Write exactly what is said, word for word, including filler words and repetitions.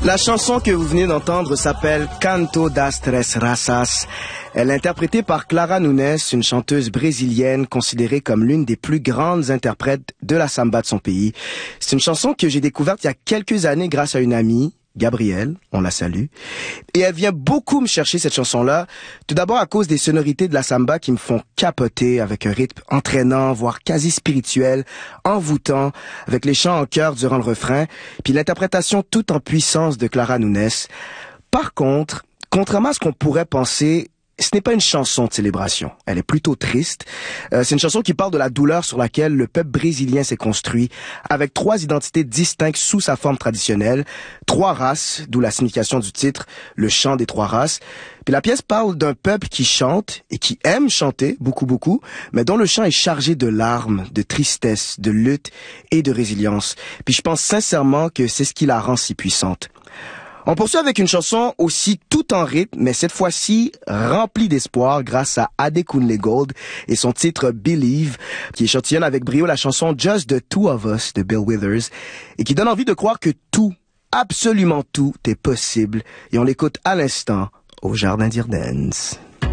La chanson que vous venez d'entendre s'appelle Canto das Tres Raças. Elle est interprétée par Clara Nunes, une chanteuse brésilienne considérée comme l'une des plus grandes interprètes de la samba de son pays. C'est une chanson que j'ai découverte il y a quelques années grâce à une amie, Gabrielle, on la salue. Et elle vient beaucoup me chercher cette chanson-là, tout d'abord à cause des sonorités de la samba qui me font capoter avec un rythme entraînant, voire quasi spirituel, envoûtant, avec les chants en chœur durant le refrain, puis l'interprétation toute en puissance de Clara Nunes. Par contre, contrairement à ce qu'on pourrait penser, ce n'est pas une chanson de célébration. Elle est plutôt triste. Euh, c'est une chanson qui parle de la douleur sur laquelle le peuple brésilien s'est construit, avec trois identités distinctes sous sa forme traditionnelle, trois races, d'où la signification du titre, le chant des trois races. Puis la pièce parle d'un peuple qui chante et qui aime chanter, beaucoup, beaucoup, mais dont le chant est chargé de larmes, de tristesse, de lutte et de résilience. Puis je pense sincèrement que c'est ce qui la rend si puissante. On poursuit avec une chanson aussi tout en rythme, mais cette fois-ci remplie d'espoir grâce à Adekunle Gold et son titre Believe, qui échantillonne avec brio la chanson Just the Two of Us de Bill Withers et qui donne envie de croire que tout, absolument tout est possible. Et on l'écoute à l'instant au Jardin d'Irden's.